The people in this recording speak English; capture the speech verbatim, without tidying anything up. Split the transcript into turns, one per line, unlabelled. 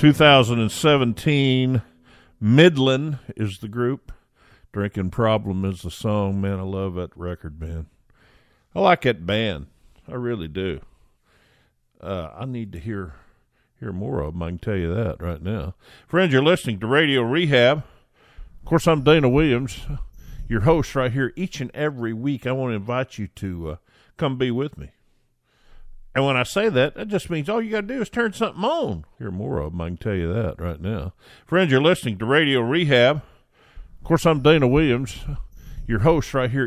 two thousand seventeen, Midland is the group. Drinking Problem is the song. Man, I love that record, man. I like that band. I really do. Uh, I need to hear hear more of them. I can tell you that right now. Friends, you're listening to Radio Rehab. Of course, I'm Dana Williams, your host right here each and every week. I want to invite you to uh, come be with me. And when I say that, that just means all you got to do is turn something on. Hear more of them. I can tell you that right now. Friends, you're listening to Radio Rehab. Of course, I'm Dana Williams, your host right here